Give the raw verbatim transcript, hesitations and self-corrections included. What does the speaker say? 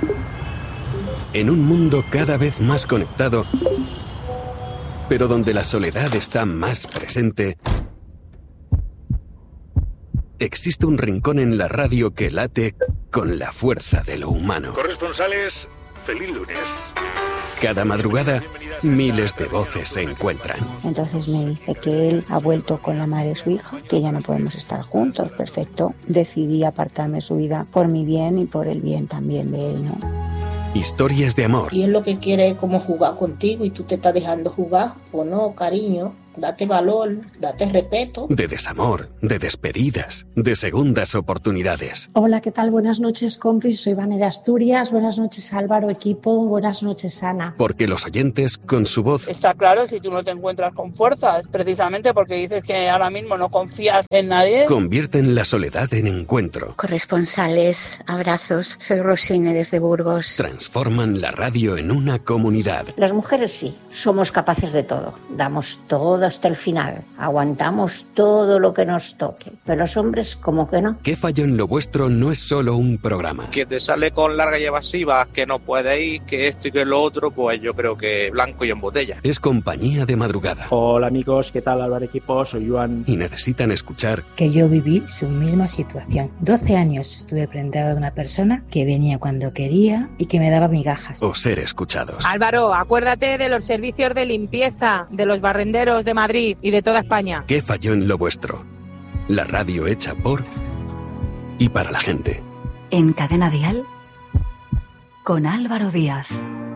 En un mundo cada vez más conectado, pero donde la soledad está más presente, existe un rincón en la radio que late con la fuerza de lo humano. Corresponsales, feliz lunes. Cada madrugada, miles de voces se encuentran. Entonces me dice que él ha vuelto con la madre de su hija, que ya no podemos estar juntos. Perfecto. Decidí apartarme de su vida por mi bien y por el bien también de él, ¿no? Historias de amor. Y él lo que quiere es como jugar contigo y tú te estás dejando jugar. Pues no, cariño. Date valor, date respeto. De desamor, de despedidas, de segundas oportunidades. Hola, ¿qué tal? Buenas noches, compis. Soy Vane de Asturias. Buenas noches, Álvaro, equipo. Buenas noches, Ana. Porque los oyentes, con su voz... Está claro, si tú no te encuentras con fuerzas, precisamente porque dices que ahora mismo no confías en nadie. Convierten la soledad en encuentro. Corresponsales, abrazos. Soy Rosine desde Burgos. Transforman la radio en una comunidad. Las mujeres sí, somos capaces de todo. Damos todo hasta el final, aguantamos todo lo que nos toque, pero los hombres como que no. ¿Qué falló en lo vuestro? No es solo un programa. Que te sale con larga y evasiva, que no puede ir, que esto y que lo otro, pues yo creo que blanco y en botella. Es compañía de madrugada. Hola amigos, ¿qué tal? Álvaro equipo, soy Joan. Y necesitan escuchar que yo viví su misma situación. doce años estuve prendada de una persona que venía cuando quería y que me daba migajas. O ser escuchados. Álvaro, acuérdate de los servicios de limpieza, de los barrenderos de Madrid y de toda España. ¿Qué falló en lo vuestro? La radio hecha por y para la gente. En Cadena Dial, con Álvaro Díaz.